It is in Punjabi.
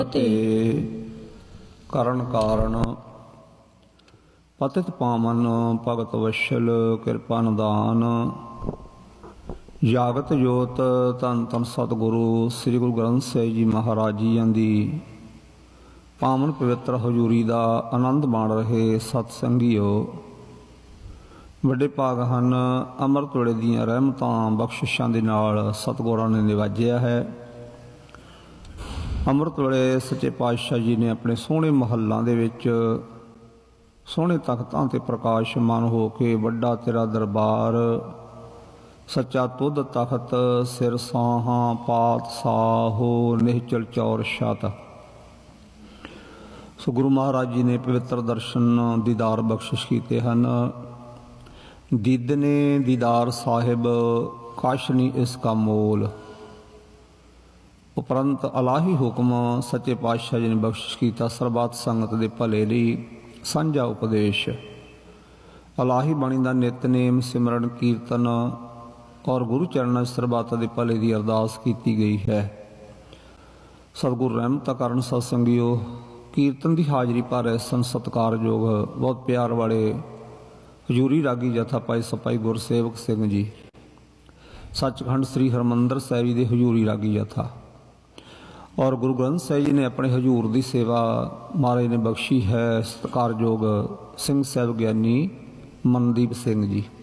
ਤੇ ਕਰਨ ਕਾਰਨ ਪਤਿਤ ਪਾਵਨ ਭਗਤ ਵਸ਼ਲ ਕਿਰਪਾ ਨਿਦਾਨ ਜਾਗਤ ਜੋਤ ਧੰਨ ਧੰਨ ਸਤਿਗੁਰੂ ਸ੍ਰੀ ਗੁਰੂ ਗ੍ਰੰਥ ਸਾਹਿਬ ਜੀ ਮਹਾਰਾਜ ਜੀਆਂ ਦੀ ਪਾਵਨ ਪਵਿੱਤਰ ਹਜ਼ੂਰੀ ਦਾ ਆਨੰਦ ਮਾਣ ਰਹੇ ਸਤ ਸੰਗੀਓ। ਵੱਡੇ ਭਾਗ ਹਨ ਅੰਮ੍ਰਿਤ ਵੇਲੇ ਦੀਆਂ ਰਹਿਮਤਾਂ ਬਖਸ਼ਿਸ਼ਾਂ ਦੇ ਨਾਲ ਸਤਿਗੁਰਾਂ ਨੇ ਨਿਵਾਜਿਆ ਹੈ। ਅੰਮ੍ਰਿਤ ਵੇਲੇ ਸੱਚੇ ਪਾਤਸ਼ਾਹ ਜੀ ਨੇ ਆਪਣੇ ਸੋਹਣੇ ਮਹੱਲਾਂ ਦੇ ਵਿੱਚ ਸੋਹਣੇ ਤਖਤਾਂ ਤੇ ਪ੍ਰਕਾਸ਼ਮਾਨ ਹੋ ਕੇ ਵੱਡਾ ਤੇਰਾ ਦਰਬਾਰ ਸੱਚਾ ਤੁਧ ਤਖਤ ਸਿਰ ਸਾਹਾਂ ਪਾਤ ਸਾਹੋ ਨਿਹਚਲ ਚੌਰ ਛਤ। ਸੋ ਗੁਰੂ ਮਹਾਰਾਜ ਜੀ ਨੇ ਪਵਿੱਤਰ ਦਰਸ਼ਨ ਦੀਦਾਰ ਬਖਸ਼ਿਸ਼ ਕੀਤੇ ਹਨ। ਦੀਦਨੇ ਦੀਦਾਰ ਸਾਹਿਬ ਕਾਸ਼ਨੀ ਇਸ ਕਾ ਮੋਲ। ਉਪਰੰਤ ਅਲਾਹੀ ਹੁਕਮ ਸੱਚੇ ਪਾਤਸ਼ਾਹ ਜੀ ਨੇ ਬਖਸ਼ਿਸ਼ ਕੀਤਾ ਸਰਬੱਤ ਸੰਗਤ ਦੇ ਭਲੇ ਲਈ ਸਾਂਝਾ ਉਪਦੇਸ਼। ਅਲਾਹੀ ਬਾਣੀ ਦਾ ਨਿਤਨੇਮ ਸਿਮਰਨ ਕੀਰਤਨ ਔਰ ਗੁਰੂ ਚਰਨਾਂ ਸਰਬੱਤ ਦੇ ਭਲੇ ਦੀ ਅਰਦਾਸ ਕੀਤੀ ਗਈ ਹੈ। ਸਤਿਗੁਰ ਰਹਿਮਤਾਂ ਕਰਨ ਸਤ ਸੰਗਿਓ। ਕੀਰਤਨ ਦੀ ਹਾਜ਼ਰੀ ਭਰ ਸਨ ਸਤਿਕਾਰਯੋਗ ਬਹੁਤ ਪਿਆਰ ਵਾਲੇ ਹਜ਼ੂਰੀ ਰਾਗੀ ਜਥਾ ਭਾਈ ਸਿਪਾਹੀ ਗੁਰਸੇਵਕ ਸਿੰਘ ਜੀ ਸੱਚਖੰਡ ਸ੍ਰੀ ਹਰਿਮੰਦਰ ਸਾਹਿਬ ਜੀ ਦੇ ਹਜ਼ੂਰੀ ਰਾਗੀ ਜਥਾ ਔਰ ਗੁਰੂ ਗ੍ਰੰਥ ਸਾਹਿਬ ਜੀ ਨੇ ਆਪਣੇ ਹਜ਼ੂਰ ਦੀ ਸੇਵਾ ਮਹਾਰਾਜ ਨੇ ਬਖਸ਼ੀ ਹੈ। ਸਤਿਕਾਰਯੋਗ ਸਿੰਘ ਸਾਹਿਬ ਗਿਆਨੀ ਮਨਦੀਪ ਸਿੰਘ ਜੀ।